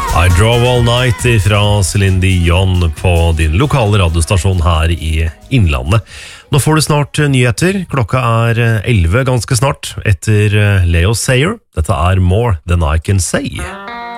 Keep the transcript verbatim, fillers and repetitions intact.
I Drove All Night fra Celine Dion på din lokale radiostasjon her i Innlandet. Nå får du snart nyheter. Klokka er elleve ganske snart etter Leo Sayer. Dette er More Than I Can Say.